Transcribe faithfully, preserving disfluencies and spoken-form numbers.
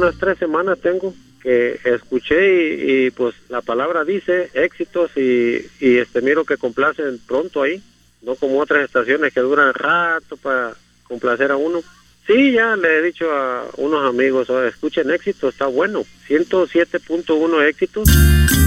unas tres semanas tengo que escuché y, y pues la palabra dice éxitos y, y este miro que complacen pronto ahí, no como otras estaciones que duran rato para complacer a uno. Sí, ya le he dicho a unos amigos, oh, escuchen éxitos, está bueno, ciento siete punto uno éxitos.